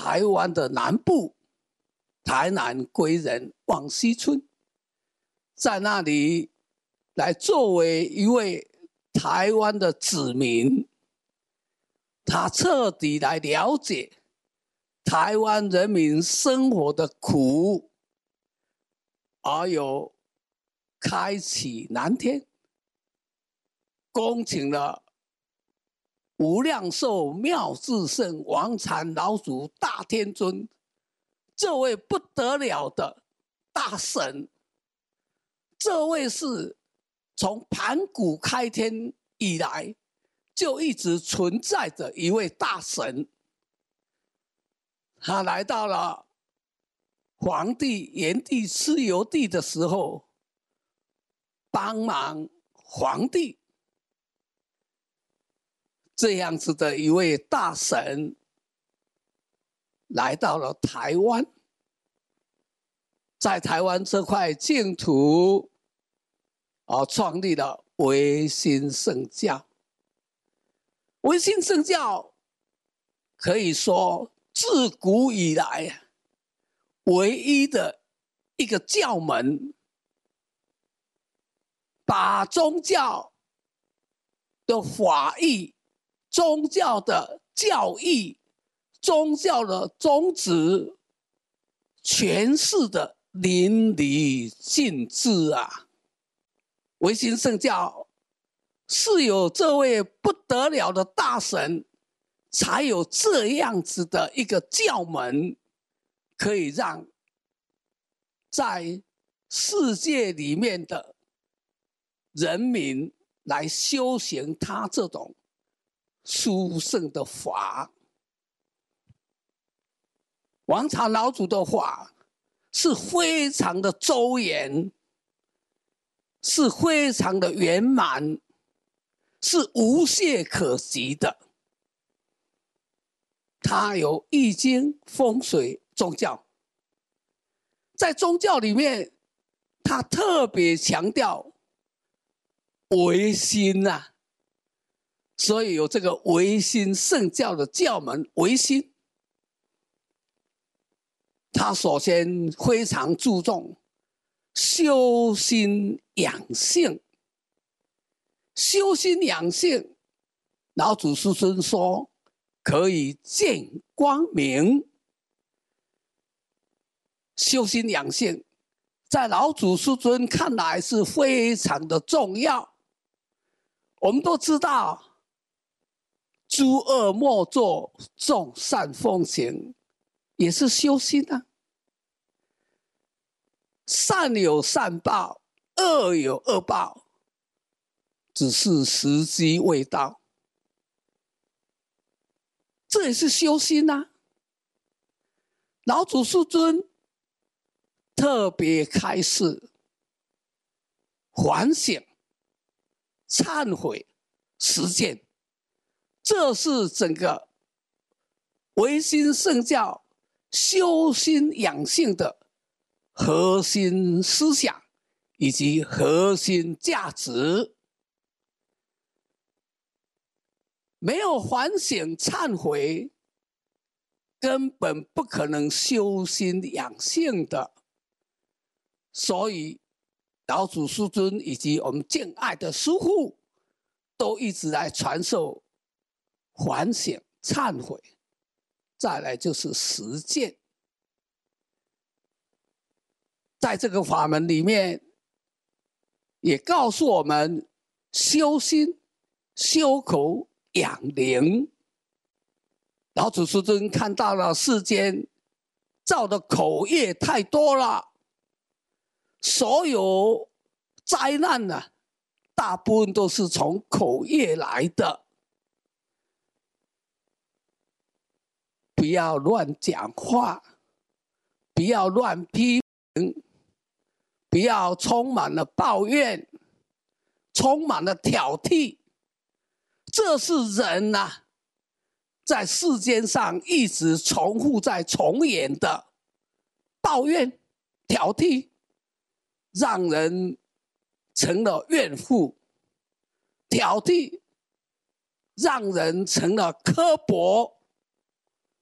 台湾的南部，台南归仁望西村，在那里来作为一位台湾的子民，他彻底来了解台湾人民生活的苦，而有开启南天，恭请了无量寿妙智圣王禅老祖大天尊这位不得了的大神。这位是从盘古开天以来就一直存在的一位大神，他来到了黄帝炎帝蚩尤帝的时候，帮忙黄帝。这样子的一位大神来到了台湾，在台湾这块净土创立了维新圣教。维新圣教可以说自古以来唯一的一个教门，把宗教的法义、宗教的教义、宗教的宗旨诠释的淋漓尽致啊！维新圣教是有这位不得了的大神，才有这样子的一个教门，可以让在世界里面的人民来修行他这种殊胜的法。王禅老祖的法是非常的周延，是非常的圆满，是无懈可击的。它有易经、风水、宗教，在宗教里面，它特别强调维新啊，所以有这个维新圣教的教门。维新，他首先非常注重修心养性。修心养性，老祖师尊说可以见光明。修心养性在老祖师尊看来是非常的重要。我们都知道诸恶莫作，众善奉行，也是修心啊。善有善报，恶有恶报，只是时机未到，这也是修心啊。老祖师尊特别开示反省、忏悔、实践，这是整个维新圣教修心养性的核心思想以及核心价值。没有反省忏悔，根本不可能修心养性的。所以老祖师尊以及我们敬爱的师父都一直来传授反省忏悔，再来就是实践。在这个法门里面也告诉我们修心、修口、养灵。老祖师尊看到了世间造的口业太多了，所有灾难呢，大部分都是从口业来的。不要乱讲话，不要乱批评，不要充满了抱怨，充满了挑剔。这是人啊，在世间上一直重复在重演的抱怨、挑剔，让人成了怨妇；挑剔让人成了刻薄；